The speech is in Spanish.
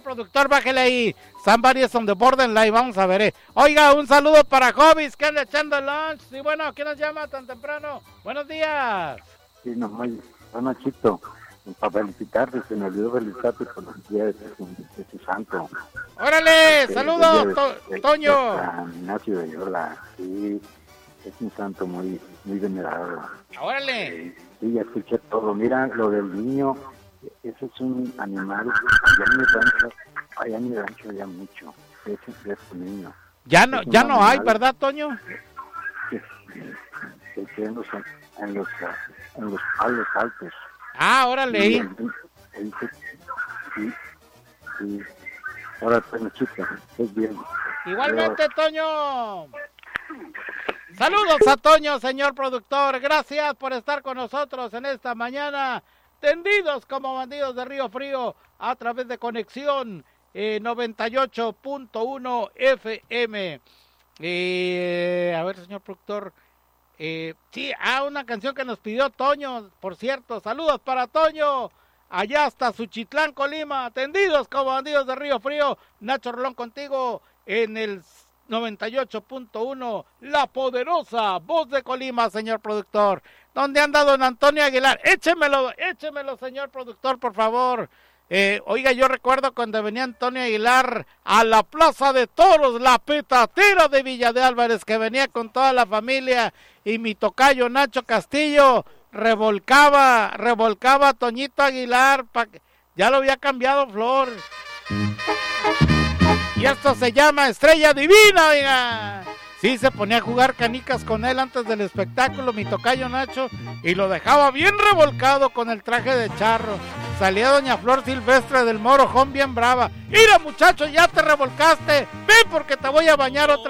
Productor, bájale ahí. Somebody's on the borderline, vamos a ver. Oiga, un saludo para Hobbies que anda echando lunch. Y bueno, ¿quién nos llama tan temprano? Buenos días. Sí, no, bueno, Chito, para felicitarte, se me olvidó felicitarte por el día de tu santo. ¡Órale! ¡Saludos, Toño! Ignacio de Yola, sí, es un santo muy venerado. ¡Órale! Sí, ya escuché todo. Mira, lo del niño, ese es un animal, allá en mi rancho había mucho, de ese niño. Ya no hay, ¿verdad, Toño? Que en los palos altos. Ah, órale. Sí. Ahora, chica, es bien. Igualmente, Toño. Saludos a Toño, señor productor. Gracias por estar con nosotros en esta mañana. Tendidos como bandidos de Río Frío a través de Conexión 98.1 FM. A ver, señor productor. Sí, una canción que nos pidió Toño, por cierto. Saludos para Toño. Allá hasta Suchitlán, Colima. Tendidos como bandidos de Río Frío. Nacho Rolón contigo en el 98.1, la poderosa voz de Colima, señor productor. ¿Dónde anda don Antonio Aguilar? Échemelo, señor productor, por favor. Oiga, yo recuerdo cuando venía Antonio Aguilar a la Plaza de Toros, la petatera de Villa de Álvarez, que venía con toda la familia, y mi tocayo Nacho Castillo revolcaba a Toñito Aguilar, ya lo había cambiado Flor. Y esto se llama Estrella Divina, oiga. Sí, se ponía a jugar canicas con él antes del espectáculo, mi tocayo Nacho, y lo dejaba bien revolcado con el traje de charro. Salía doña Flor Silvestre del Morojón bien brava. Mira, muchacho, ya te revolcaste, ven porque te voy a bañar otra